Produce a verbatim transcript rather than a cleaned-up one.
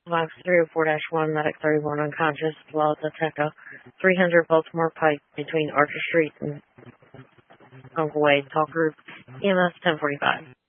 Box three oh four dash one, Medic thirty-one unconscious, Plaza Teca, three hundred Baltimore Pike between Archer Street and Uncle Wade. Talk group, E M S ten forty-five.